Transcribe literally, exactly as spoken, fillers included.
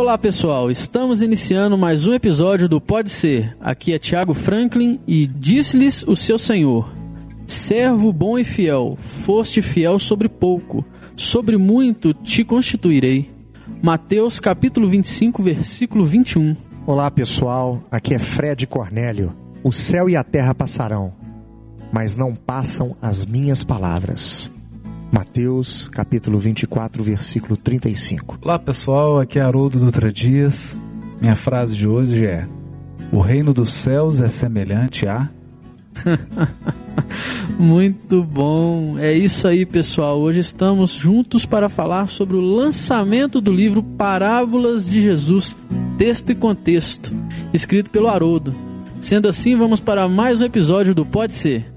Olá pessoal, estamos iniciando mais um episódio do Pode Ser. Aqui é Thiago Franklin e disse-lhes o seu Senhor: servo bom e fiel, foste fiel sobre pouco, sobre muito te constituirei. Mateus capítulo vinte e cinco, versículo vinte e um. Olá pessoal, aqui é Fred Cornélio. O céu e a terra passarão, mas não passam as minhas palavras. Mateus capítulo vinte e quatro, versículo trinta e cinco. Olá pessoal, aqui é Haroldo Dutra Dias. Minha frase de hoje é: o reino dos céus é semelhante a... Muito bom, é isso aí pessoal. Hoje estamos juntos para falar sobre o lançamento do livro Parábolas de Jesus, texto e contexto, escrito pelo Haroldo. Sendo assim, vamos para mais um episódio do Pode Ser.